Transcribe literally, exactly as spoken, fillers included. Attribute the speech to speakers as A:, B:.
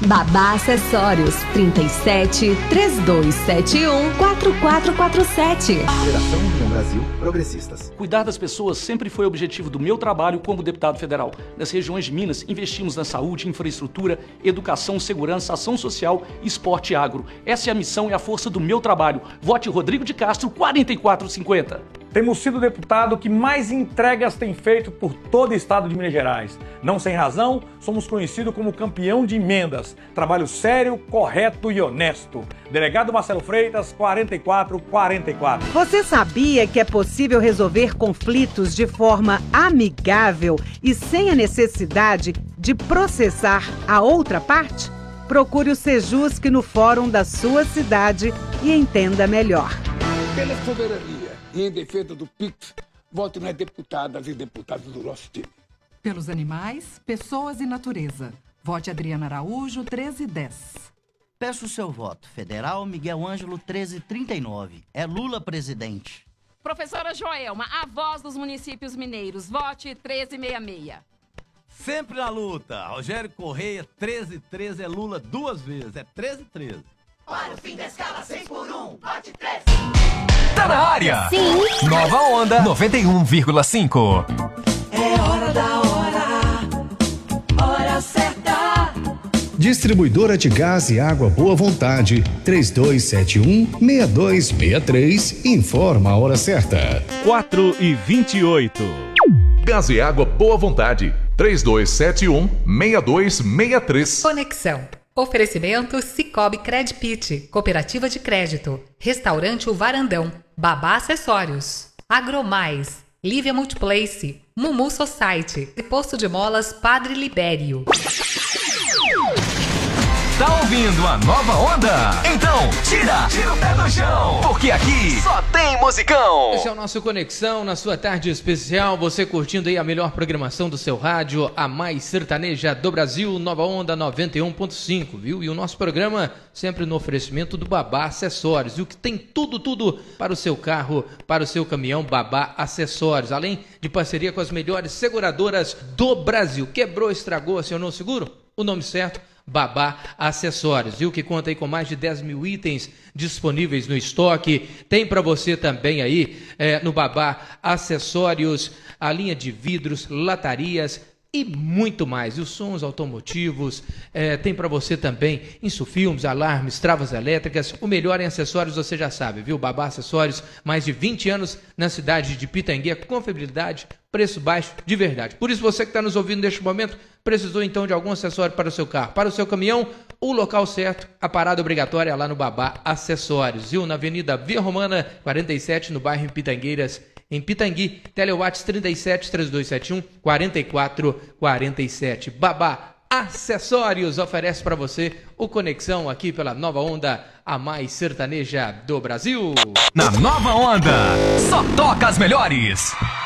A: Babá Acessórios, trinta e sete, trinta e dois setenta e um, quarenta e quatro quarenta e sete.
B: Federação União Brasil Progressistas.
C: Cuidar das pessoas sempre foi o objetivo do meu trabalho como deputado federal. Nas regiões de Minas, investimos na saúde, infraestrutura, educação, segurança, ação social, esporte e agro. Essa é a missão e a força do meu trabalho. Vote Rodrigo de Castro, quarenta e quatro cinquenta.
D: Temos sido o deputado que mais entregas tem feito por todo o estado de Minas Gerais. Não sem razão, somos conhecidos como campeão de emendas. Trabalho sério, correto e honesto. Delegado Marcelo Freitas, quarenta e quatro quarenta e quatro.
E: Você sabia que é possível resolver conflitos de forma amigável e sem a necessidade de processar a outra parte? Procure o Sejusc no fórum da sua cidade e entenda melhor.
F: Pela soberania e em defesa do P I X, vote nas deputadas e deputados do nosso time.
G: Pelos animais, pessoas e natureza. Vote Adriana Araújo, treze dez.
H: Peço o seu voto. Federal Miguel Ângelo, treze trinta e nove. É Lula presidente.
I: Professora Joelma, a voz dos municípios mineiros. Vote treze sessenta e seis.
J: Sempre na luta. Rogério Correia, treze treze. É Lula duas vezes. É treze treze.
K: Para o fim da escala seis por um, vote treze.
L: Tá na área!
A: Sim!
L: Nova Onda noventa e um vírgula cinco.
K: É hora da hora, hora certa.
M: Distribuidora de gás e água Boa Vontade, três dois sete um, seis dois seis três, informa a hora certa.
N: quatro e vinte e oito.
O: Gás e água Boa Vontade, três dois sete um, seis dois seis três.
P: Conexão. Oferecimento Cicobi Credpit, Cooperativa de Crédito, Restaurante O Varandão, Babá Acessórios, Agromais, Lívia Multiplace, Mumu Society e Posto de Molas Padre Libério.
L: Tá ouvindo a nova onda? Então, tira, tira o pé do chão, porque aqui só tem musicão.
Q: Esse é o nosso Conexão, na sua tarde especial, você curtindo aí a melhor programação do seu rádio, a mais sertaneja do Brasil, Nova Onda noventa e um ponto cinco, viu? E o nosso programa sempre no oferecimento do Babá Acessórios, viu? Que tem tudo, tudo para o seu carro, para o seu caminhão, Babá Acessórios, além de parceria com as melhores seguradoras do Brasil. Quebrou, estragou, acionou o seguro? O nome certo? Babá Acessórios, viu? Que conta aí com mais de dez mil itens disponíveis no estoque. Tem para você também aí é, no Babá Acessórios a linha de vidros, latarias e muito mais. E os sons automotivos, é, tem para você também insufilmes, alarmes, travas elétricas. O melhor em acessórios você já sabe, viu? Babá Acessórios, mais de vinte anos na cidade de Pitangui, confiabilidade, preço baixo de verdade. Por isso você que está nos ouvindo neste momento, precisou então de algum acessório para o seu carro, para o seu caminhão, o local certo, a parada obrigatória é lá no Babá Acessórios, viu? Na Avenida Via Romana, quarenta e sete, no bairro Pitangueiras, em Pitangui. Telewatts trinta e sete, três dois sete um, quarenta e quatro quarenta e sete. Babá Acessórios oferece para você o Conexão aqui pela Nova Onda, a mais sertaneja do Brasil.
L: Na Nova Onda, só toca as melhores.